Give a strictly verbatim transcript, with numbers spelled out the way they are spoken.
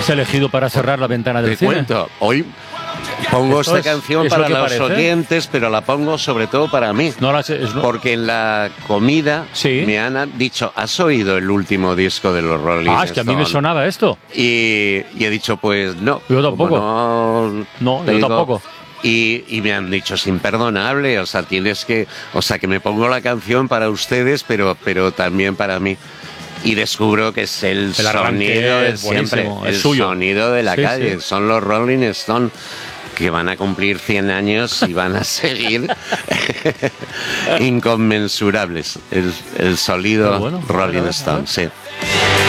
has elegido para cerrar la ventana del Te cine? cuento, hoy pongo Esto esta es- canción es para lo que los parece. oyentes, pero la pongo sobre todo para mí. No la sé, es- no- Porque en la comida Sí. me han dicho, ¿has oído el último disco de los Rolling Ah, es que a mí me Stones? sonaba esto. Y, y he dicho, pues no. Yo tampoco. Como No, No, yo digo, tampoco. Y, y me han dicho, es imperdonable, o sea, tienes que, o sea, que me pongo la canción para ustedes, pero, pero también para mí. Y descubro que es el, El arranque sonido de es siempre, buenísimo, el es suyo. sonido de la Sí, calle. sí. Son los Rolling Stones que van a cumplir cien años y van a seguir inconmensurables. El, el sonido Qué bueno. A ver, a Rolling ver, a Stone, ver. sí.